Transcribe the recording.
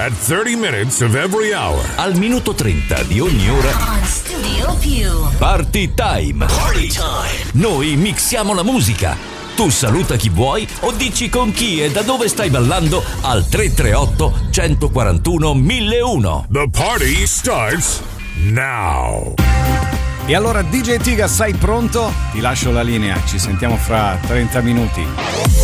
At 30 minutes of every hour. Al minuto 30 di ogni ora. On Studio Più. Party time. Party time. Noi mixiamo la musica. Tu saluta chi vuoi o dici con chi e da dove stai ballando al 338 141 1001. The party starts now. E allora DJ Tiga, sei pronto? Ti lascio la linea, ci sentiamo fra 30 minuti.